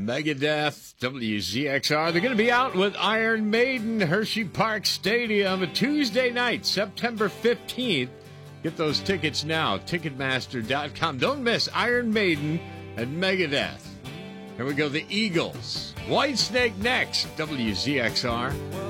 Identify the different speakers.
Speaker 1: Megadeth, WZXR. They're going to be out with Iron Maiden, Hershey Park Stadium, a Tuesday night, September 15th. Get those tickets now, Ticketmaster.com. Don't miss Iron Maiden and Megadeth. Here we go, the Eagles. Whitesnake next, WZXR.